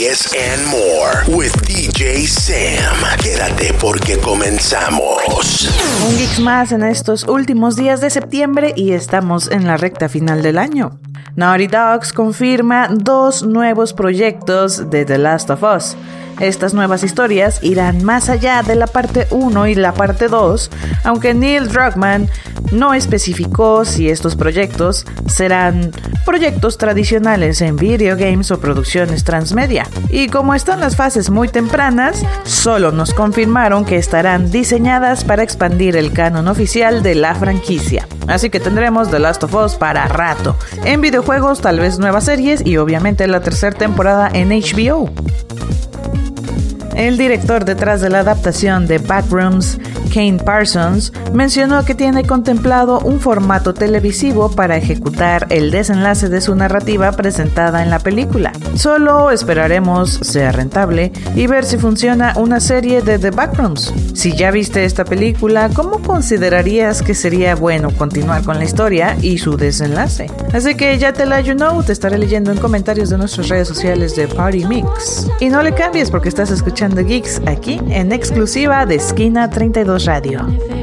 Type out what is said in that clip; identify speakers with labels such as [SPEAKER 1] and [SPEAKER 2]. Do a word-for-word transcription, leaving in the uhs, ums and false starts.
[SPEAKER 1] Yes and more with D J Sam. Quédate porque comenzamos.
[SPEAKER 2] Un Geeks más en estos últimos días de septiembre y estamos en la recta final del año. Naughty Dog confirma dos nuevos proyectos de The Last of Us. Estas nuevas historias irán más allá de la parte uno y la parte dos, aunque Neil Druckmann no especificó si estos proyectos serán proyectos tradicionales en video games o producciones transmedia. Y como están las fases muy tempranas, solo nos confirmaron que estarán diseñadas para expandir el canon oficial de la franquicia. Así que tendremos The Last of Us para rato. En videojuegos, tal vez nuevas series y obviamente la tercera temporada en H B O. El director detrás de la adaptación de Backrooms, Kane Parsons, mencionó que tiene contemplado un formato televisivo para ejecutar el desenlace de su narrativa presentada en la película. Solo esperaremos sea rentable y ver si funciona una serie de The Backrooms. Si ya viste esta película, ¿cómo considerarías que sería bueno continuar con la historia y su desenlace? Así que ya te la you know, te estaré leyendo en comentarios de nuestras redes sociales de Party Mix. Y no le cambies porque estás escuchando Geeks aquí en exclusiva de Esquina treinta y dos Radio.